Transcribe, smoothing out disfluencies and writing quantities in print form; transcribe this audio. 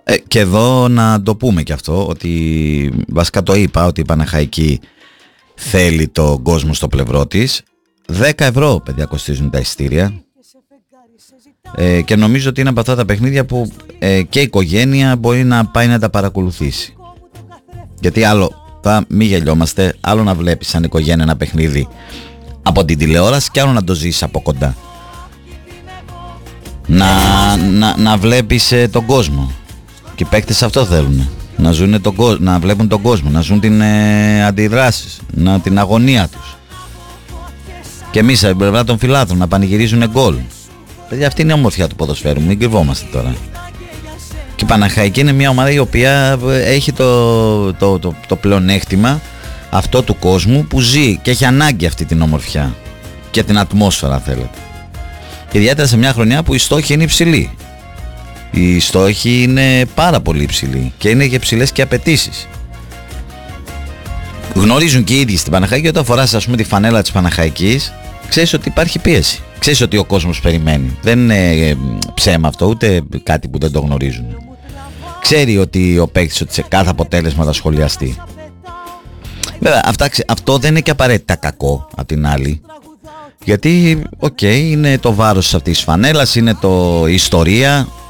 Και εδώ να το πούμε και αυτό, ότι βασικά το είπα, ότι η Παναχαϊκή θέλει τον κόσμο στο πλευρό της. 10 ευρώ, παιδιά, κοστίζουν τα εισιτήρια. Και νομίζω ότι είναι από αυτά τα παιχνίδια που και η οικογένεια μπορεί να πάει να τα παρακολουθήσει. Γιατί άλλο, μη γελιόμαστε, άλλο να βλέπεις σαν οικογένεια ένα παιχνίδι από την τηλεόραση και άλλο να το ζεις από κοντά. Να βλέπεις τον κόσμο. Και οι παίκτες αυτό θέλουν. Να βλέπουν τον κόσμο, να ζουν την αντιδράσεις, την αγωνία τους. Και εμείς από την πλευρά των φιλάθλων να πανηγυρίζουν γκολ. Παιδιά, αυτή είναι η ομορφιά του ποδοσφαίρου, μην κρυβόμαστε τώρα. Και η Παναχαϊκή είναι μια ομάδα η οποία έχει το πλεονέκτημα αυτό του κόσμου που ζει και έχει ανάγκη αυτή την ομορφιά και την ατμόσφαιρα, θέλετε. Και ιδιαίτερα σε μια χρονιά που οι στόχοι είναι υψηλοί. Οι στόχοι είναι πάρα πολύ υψηλοί και είναι και υψηλές και απαιτήσεις. Γνωρίζουν και οι ίδιοι στην Παναχαϊκή, όταν φοράς, ας πούμε, τη φανέλα της Παναχαϊκής, ξέρεις ότι υπάρχει πίεση. Ξέρεις ότι ο κόσμος περιμένει. Δεν είναι ψέμα αυτό, ούτε κάτι που δεν το γνωρίζουν. Ξέρει ότι ο παίκτης, ότι σε κάθε αποτέλεσμα θα σχολιαστεί. Βέβαια, αυτό δεν είναι και απαραίτητα κακό απ' την άλλη. Γιατί, είναι το βάρος αυτής της φανέλας, είναι η ιστορία.